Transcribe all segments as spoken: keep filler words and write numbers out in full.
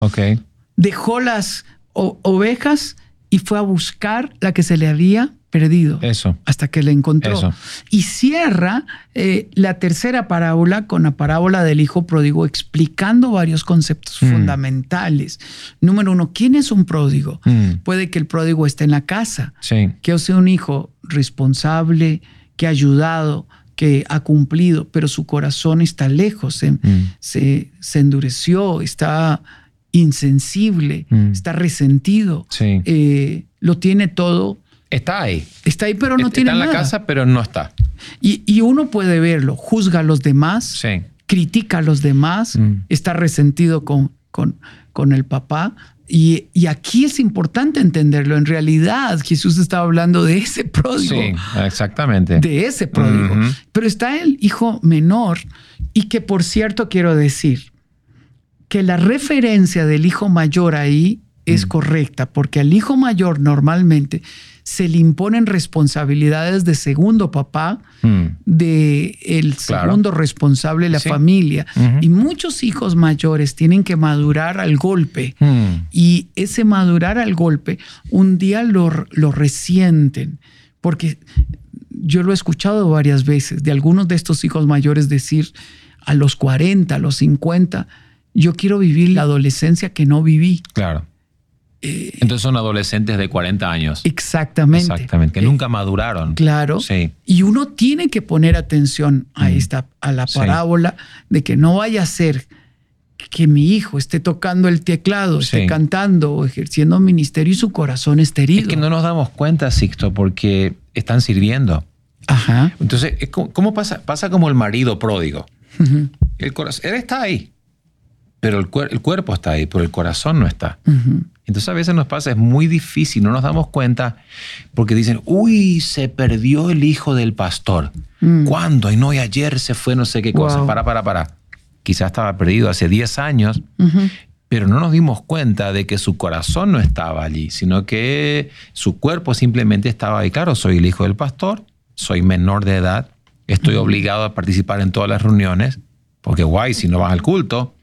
Ok. Dejó las o- ovejas y fue a buscar la que se le había perdido. Eso. Hasta que la encontró. Eso. Y cierra eh, la tercera parábola con la parábola del hijo pródigo, explicando varios conceptos Mm. fundamentales. Número uno, ¿quién es un pródigo? Mm. Puede que el pródigo esté en la casa, Sí. que sea un hijo responsable, que ha ayudado, que ha cumplido, pero su corazón está lejos, se, Mm. se, se endureció, está insensible, Mm. está resentido, Sí. eh, lo tiene todo. Está ahí. Está ahí, pero no está tiene en nada. la casa, pero no está. Y, y uno puede verlo, juzga a los demás, Sí. critica a los demás, Mm. está resentido con, con, con el papá. Y, y aquí es importante entenderlo. En realidad, Jesús estaba hablando de ese pródigo. Sí, exactamente. De ese pródigo. Ujú. Pero está el hijo menor. Y que, por cierto, quiero decir que la referencia del hijo mayor ahí es Mm. correcta, porque al hijo mayor normalmente se le imponen responsabilidades de segundo papá, Mm. de el Claro. segundo responsable de la Sí. familia. Ujú. Y muchos hijos mayores tienen que madurar al golpe. Mm. Y ese madurar al golpe, un día lo, lo resienten. Porque yo lo he escuchado varias veces de algunos de estos hijos mayores decir a los cuarenta, a los cincuenta, yo quiero vivir la adolescencia que no viví. Claro. Eh, Entonces son adolescentes de cuarenta años. exactamente. Exactamente. Que Eh, nunca maduraron. Claro. Sí. Y uno tiene que poner atención a Mm. esta, a la Sí. parábola de que no vaya a ser que mi hijo esté tocando el teclado, esté Sí. cantando o ejerciendo ministerio y su corazón esté herido. Es que no nos damos cuenta, Sixto, porque están sirviendo. Ajá. Entonces, es como- ¿cómo pasa? Pasa como el marido pródigo. Ujú. El corazón, él está ahí, pero el, cuer- el cuerpo está ahí, pero el corazón no está. Ujú. Entonces a veces nos pasa, es muy difícil, no nos damos cuenta porque dicen, uy, se perdió el hijo del pastor. Mm. ¿Cuándo? Y no, y ayer se fue no sé qué cosa. Wow. Para, para, para. Quizás estaba perdido hace diez años, Ujú. pero no nos dimos cuenta de que su corazón no estaba allí, sino que su cuerpo simplemente estaba ahí. Claro, soy el hijo del pastor, soy menor de edad, estoy obligado a participar en todas las reuniones, porque guay, si no vas al culto,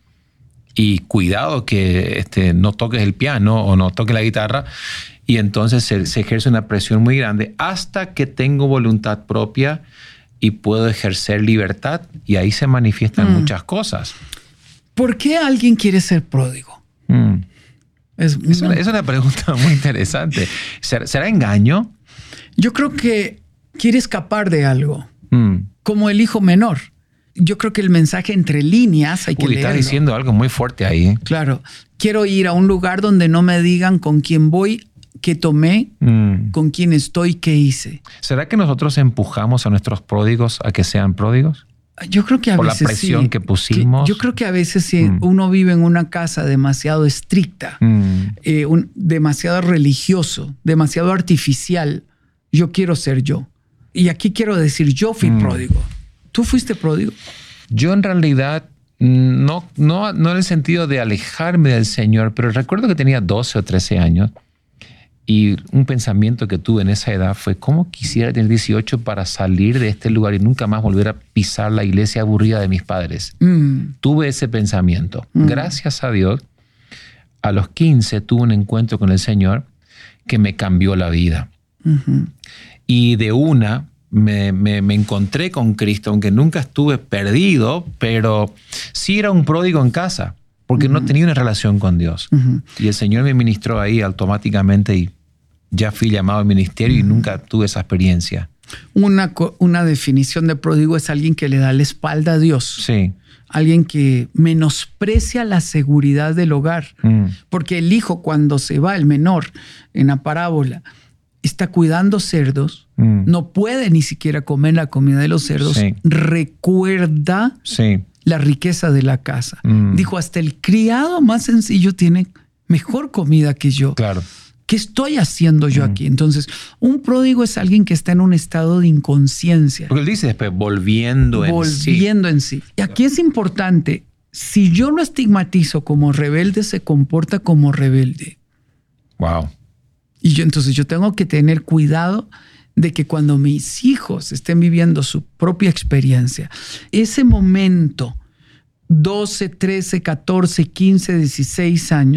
y cuidado que este, no toques el piano o no toques la guitarra, y entonces se, se ejerce una presión muy grande hasta que tengo voluntad propia y puedo ejercer libertad, y ahí se manifiestan Mm. muchas cosas. ¿Por qué alguien quiere ser pródigo? Mm. Es Es una- una, es una pregunta muy interesante. ¿Será, será engaño? Yo creo que quiere escapar de algo, Mm. como el hijo menor. Yo creo que el mensaje entre líneas hay que Uy, estás leerlo. diciendo algo muy fuerte ahí. Claro, quiero ir a un lugar donde no me digan con quién voy, qué tomé, Mm. con quién estoy, qué hice. ¿Será que nosotros empujamos a nuestros pródigos a que sean pródigos? Yo creo que a Por la veces presión sí. que pusimos. Yo creo que a veces si Mm. uno vive en una casa demasiado estricta, Mm. eh, un- demasiado religioso, demasiado artificial, yo quiero ser yo. Y aquí quiero decir, yo fui Mm. pródigo. ¿Tú fuiste pródigo? Yo en realidad no, no, no en el sentido de alejarme del Señor, pero recuerdo que tenía doce o trece años y un pensamiento que tuve en esa edad fue cómo quisiera tener dieciocho para salir de este lugar y nunca más volver a pisar la iglesia aburrida de mis padres. Mm. Tuve ese pensamiento. Mm. Gracias a Dios, a los quince tuve un encuentro con el Señor que me cambió la vida. Ujú. Y de una me, me- me encontré con Cristo, aunque nunca estuve perdido, pero sí era un pródigo en casa, porque no tenía una relación con Dios. Ujú. Y el Señor me ministró ahí automáticamente y ya fui llamado al ministerio y nunca tuve esa experiencia. Una, co- una definición de pródigo es alguien que le da la espalda a Dios. Sí. Alguien que menosprecia la seguridad del hogar. Mm. Porque el hijo, cuando se va, el menor, en la parábola, está cuidando cerdos, Mm. no puede ni siquiera comer la comida de los cerdos, Sí. recuerda Sí. la riqueza de la casa. Mm. Dijo, hasta el criado más sencillo tiene mejor comida que yo. Claro. ¿Qué estoy haciendo yo Mm. aquí? Entonces, un pródigo es alguien que está en un estado de inconsciencia, Porque él dice después, volviendo en sí. volviendo en sí. Y aquí es importante, si yo lo estigmatizo como rebelde, se comporta como rebelde. Wow. Y yo entonces yo tengo que tener cuidado de que cuando mis hijos estén viviendo su propia experiencia, ese momento doce, trece, catorce, quince, dieciséis años.